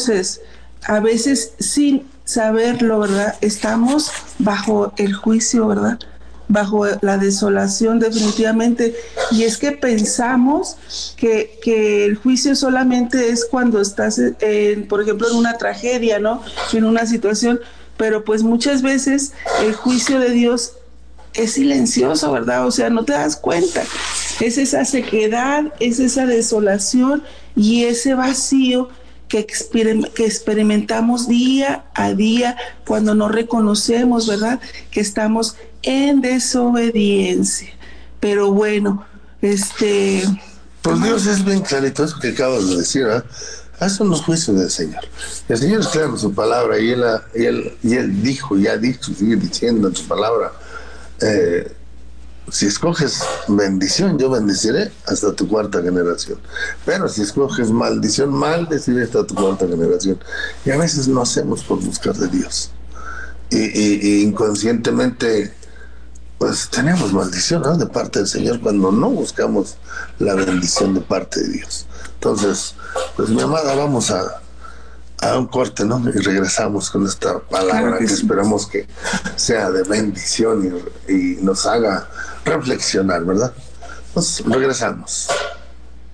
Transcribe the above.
Entonces, a veces sin saberlo, ¿verdad? Estamos bajo el juicio, ¿verdad? Bajo la desolación definitivamente. Y es que pensamos que el juicio solamente es cuando estás, por ejemplo, en una tragedia, ¿no? En una situación, pero pues muchas veces el juicio de Dios es silencioso, ¿verdad? O sea, no te das cuenta. Es esa sequedad, es esa desolación y ese vacío que experimentamos día a día cuando no reconocemos, ¿verdad? Que estamos en desobediencia. Pero bueno, Pues Dios es bien clarito, eso que acabas de decir, ¿eh? Esos son los juicios del Señor. El Señor es claro en su palabra y él dijo, y ha dicho, sigue diciendo en su palabra, si escoges bendición, yo bendeciré hasta tu cuarta generación. Pero si escoges maldición, maldeciré hasta tu cuarta generación. Y a veces no hacemos por buscar de Dios. Y inconscientemente, pues tenemos maldición, ¿no? De parte del Señor cuando no buscamos la bendición de parte de Dios. Entonces, pues mi amada, vamos a un corte, ¿no? Y regresamos con esta palabra claro que que sí. esperamos que sea de bendición y nos haga reflexionar, ¿verdad? Pues regresamos.